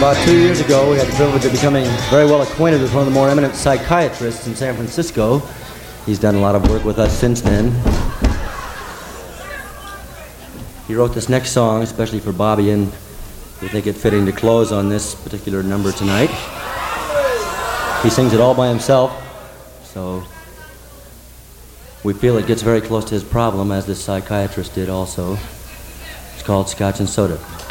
About 2 years ago, we had the privilege of becoming very well acquainted with one of the more eminent psychiatrists in San Francisco. He's done a lot of work with us since then. He wrote this next song especially for Bobby, and we think it fitting to close on this particular number tonight. He sings it all by himself, so we feel it gets very close to his problem, as this psychiatrist did also. It's called Scotch and Soda.